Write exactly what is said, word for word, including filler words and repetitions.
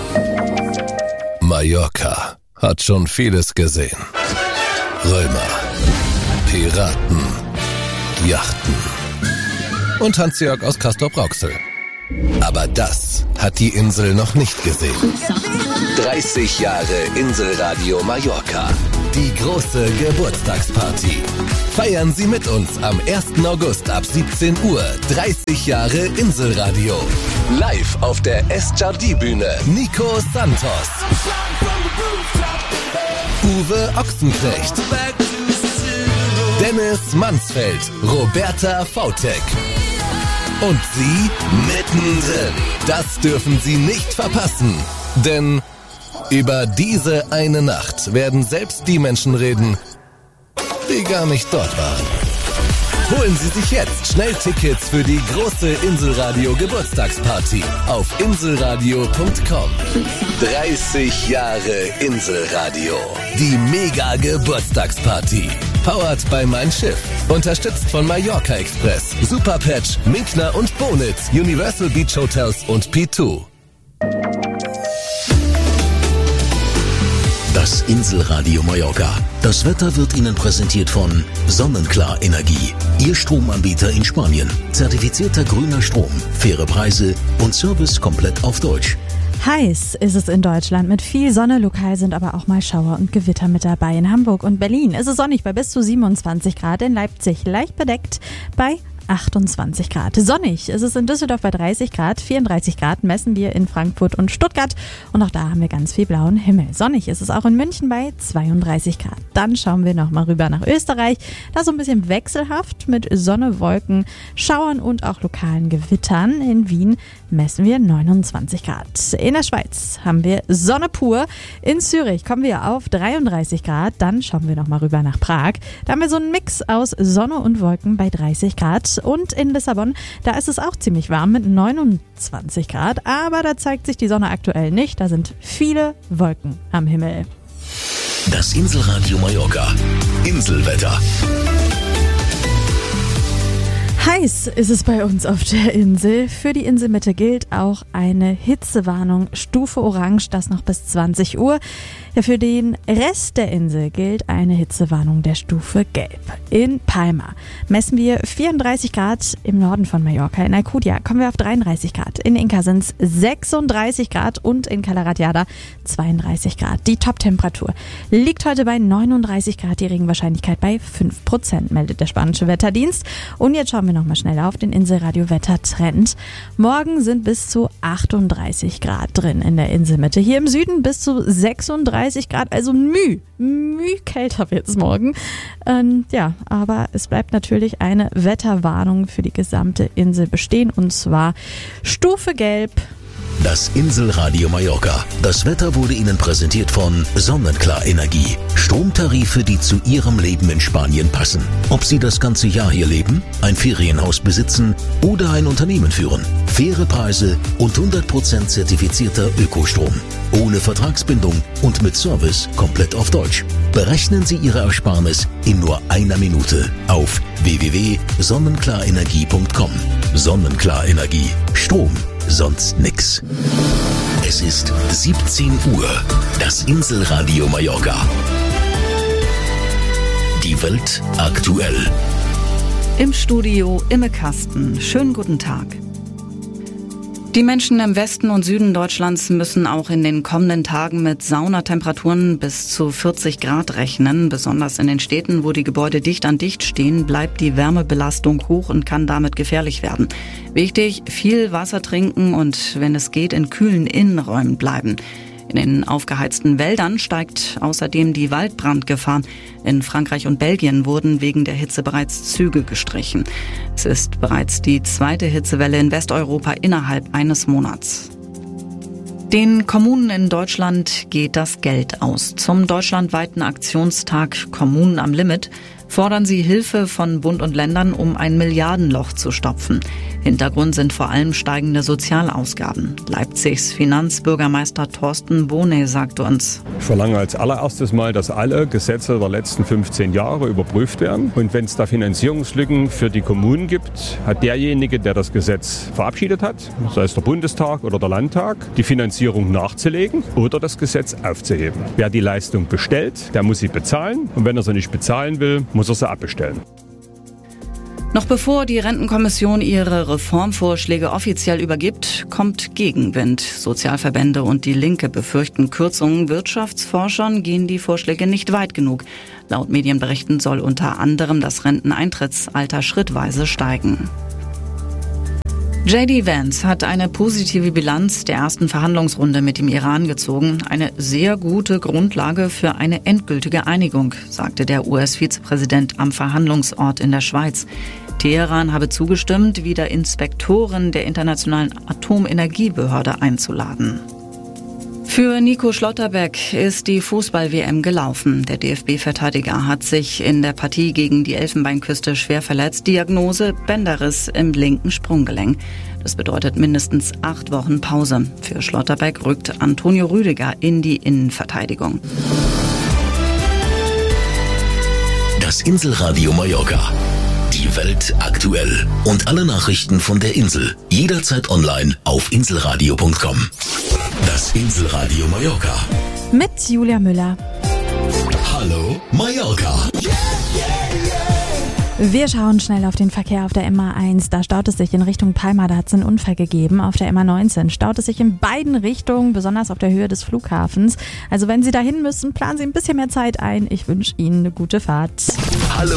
Mallorca hat schon vieles gesehen. Römer, Piraten, Yachten und Hans-Jörg aus Castrop-Rauxel. Aber das hat die Insel noch nicht gesehen. dreißig Jahre Inselradio Mallorca. Die große Geburtstagsparty. Feiern Sie mit uns am ersten August ab siebzehn Uhr. dreißig Jahre Inselradio. Live auf der Es-Jardi-Bühne. Nico Santos. Uwe Ochsenknecht. Dennis Mansfeld. Roberta Vautek. Und Sie mittendrin. Das dürfen Sie nicht verpassen. Denn über diese eine Nacht werden selbst die Menschen reden, die gar nicht dort waren. Holen Sie sich jetzt schnell Tickets für die große Inselradio Geburtstagsparty auf inselradio punkt com. dreißig Jahre Inselradio. Die mega Geburtstagsparty. Powered by Mein Schiff. Unterstützt von Mallorca Express, Superpatch, Minkner und Bonitz, Universal Beach Hotels und P zwei. Das Inselradio Mallorca. Das Wetter wird Ihnen präsentiert von Sonnenklar Energie. Ihr Stromanbieter in Spanien. Zertifizierter grüner Strom, faire Preise und Service komplett auf Deutsch. Heiß ist es in Deutschland mit viel Sonne, lokal sind aber auch mal Schauer und Gewitter mit dabei. In Hamburg und Berlin ist es sonnig bei bis zu siebenundzwanzig Grad, in Leipzig leicht bedeckt bei achtundzwanzig Grad. Sonnig ist es in Düsseldorf bei dreißig Grad, vierunddreißig Grad messen wir in Frankfurt und Stuttgart und auch da haben wir ganz viel blauen Himmel. Sonnig ist es auch in München bei zweiunddreißig Grad. Dann schauen wir nochmal rüber nach Österreich, da so ein bisschen wechselhaft mit Sonne, Wolken, Schauern und auch lokalen Gewittern. In Wien messen wir neunundzwanzig Grad. In der Schweiz haben wir Sonne pur. In Zürich kommen wir auf dreiunddreißig Grad. Dann schauen wir nochmal rüber nach Prag. Da haben wir so einen Mix aus Sonne und Wolken bei dreißig Grad. Und in Lissabon, da ist es auch ziemlich warm mit neunundzwanzig Grad. Aber da zeigt sich die Sonne aktuell nicht. Da sind viele Wolken am Himmel. Das Inselradio Mallorca. Inselwetter. Heiß ist es bei uns auf der Insel. Für die Inselmitte gilt auch eine Hitzewarnung, Stufe Orange, das noch bis zwanzig Uhr. Ja, für den Rest der Insel gilt eine Hitzewarnung der Stufe Gelb. In Palma messen wir vierunddreißig Grad im Norden von Mallorca. In Alcudia kommen wir auf dreiunddreißig Grad. In Inca sind es sechsunddreißig Grad und in Cala Ratjada zweiunddreißig Grad. Die Top-Temperatur liegt heute bei neununddreißig Grad, die Regenwahrscheinlichkeit bei fünf Prozent, meldet der spanische Wetterdienst. Und jetzt schauen wir noch mal schnell auf den Inselradio-Wettertrend. Morgen sind bis zu achtunddreißig Grad drin in der Inselmitte. Hier im Süden bis zu sechsunddreißig Grad, also müh, müh kälter wird es morgen. Ähm, ja, aber es bleibt natürlich eine Wetterwarnung für die gesamte Insel bestehen und zwar Stufe Gelb. Das Inselradio Mallorca. Das Wetter wurde Ihnen präsentiert von Sonnenklar Energie. Stromtarife, die zu Ihrem Leben in Spanien passen. Ob Sie das ganze Jahr hier leben, ein Ferienhaus besitzen oder ein Unternehmen führen. Faire Preise und hundert Prozent zertifizierter Ökostrom. Ohne Vertragsbindung und mit Service komplett auf Deutsch. Berechnen Sie Ihre Ersparnis in nur einer Minute auf w w w punkt sonnenklarenergie punkt com. Sonnenklar Energie. Strom. Sonst nix. Es ist siebzehn Uhr. Das Inselradio Mallorca. Die Welt aktuell. Im Studio Imme Kasten. Schönen guten Tag. Die Menschen im Westen und Süden Deutschlands müssen auch in den kommenden Tagen mit Saunatemperaturen bis zu vierzig Grad rechnen. Besonders in den Städten, wo die Gebäude dicht an dicht stehen, bleibt die Wärmebelastung hoch und kann damit gefährlich werden. Wichtig, viel Wasser trinken und, wenn es geht, in kühlen Innenräumen bleiben. In den aufgeheizten Wäldern steigt außerdem die Waldbrandgefahr. In Frankreich und Belgien wurden wegen der Hitze bereits Züge gestrichen. Es ist bereits die zweite Hitzewelle in Westeuropa innerhalb eines Monats. Den Kommunen in Deutschland geht das Geld aus. Zum deutschlandweiten Aktionstag Kommunen am Limit fordern sie Hilfe von Bund und Ländern, um ein Milliardenloch zu stopfen. Hintergrund sind vor allem steigende Sozialausgaben. Leipzigs Finanzbürgermeister Thorsten Bohne sagte uns: Ich verlange als allererstes mal, dass alle Gesetze der letzten fünfzehn Jahre überprüft werden. Und wenn es da Finanzierungslücken für die Kommunen gibt, hat derjenige, der das Gesetz verabschiedet hat, sei es der Bundestag oder der Landtag, die Finanzierung nachzulegen oder das Gesetz aufzuheben. Wer die Leistung bestellt, der muss sie bezahlen. Und wenn er sie nicht bezahlen will, muss er sie abbestellen. Noch bevor die Rentenkommission ihre Reformvorschläge offiziell übergibt, kommt Gegenwind. Sozialverbände und die Linke befürchten Kürzungen. Wirtschaftsforschern gehen die Vorschläge nicht weit genug. Laut Medienberichten soll unter anderem das Renteneintrittsalter schrittweise steigen. J D Vance hat eine positive Bilanz der ersten Verhandlungsrunde mit dem Iran gezogen. Eine sehr gute Grundlage für eine endgültige Einigung, sagte der U S-Vizepräsident am Verhandlungsort in der Schweiz. Teheran habe zugestimmt, wieder Inspektoren der Internationalen Atomenergiebehörde einzuladen. Für Nico Schlotterbeck ist die Fußball-W M gelaufen. Der D F B-Verteidiger hat sich in der Partie gegen die Elfenbeinküste schwer verletzt. Diagnose: Bänderriss im linken Sprunggelenk. Das bedeutet mindestens acht Wochen Pause. Für Schlotterbeck rückt Antonio Rüdiger in die Innenverteidigung. Das Inselradio Mallorca. Die Welt aktuell. Und alle Nachrichten von der Insel. Jederzeit online auf inselradio punkt com. Das Inselradio Mallorca. Mit Julia Müller. Hallo Mallorca. Wir schauen schnell auf den Verkehr auf der M A eins. Da staut es sich in Richtung Palma. Da hat es einen Unfall gegeben. Auf der M A neunzehn staut es sich in beiden Richtungen, besonders auf der Höhe des Flughafens. Also wenn Sie dahin müssen, planen Sie ein bisschen mehr Zeit ein. Ich wünsche Ihnen eine gute Fahrt. Hallo